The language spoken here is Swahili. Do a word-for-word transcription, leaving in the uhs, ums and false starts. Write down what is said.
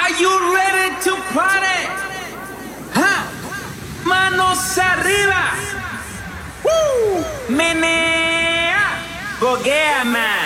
Are you ready to party? ¡Ja! Manos arriba. ¡Woo! Menea. Boguea, man.